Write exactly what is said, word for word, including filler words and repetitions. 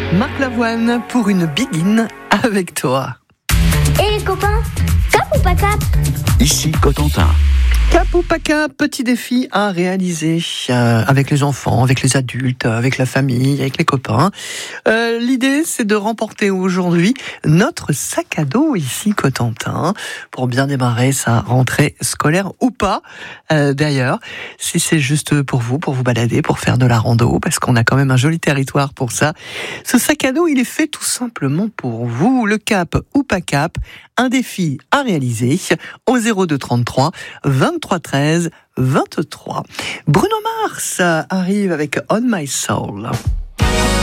Marc Lavoine pour une begin avec toi. Et les copains, cap ou pas cap? Ici Cotentin. Cap ou pas cap, petit défi à réaliser euh, avec les enfants, avec les adultes, avec la famille, avec les copains. Euh, l'idée, c'est de remporter aujourd'hui notre sac à dos ici Cotentin pour bien démarrer sa rentrée scolaire ou pas. Euh, d'ailleurs, si c'est juste pour vous, pour vous balader, pour faire de la rando, parce qu'on a quand même un joli territoire pour ça. Ce sac à dos, il est fait tout simplement pour vous. Le cap ou pas cap, un défi à réaliser au zéro deux trente-trois vingt-trois treize vingt-trois. Bruno Mars arrive avec On My Soul.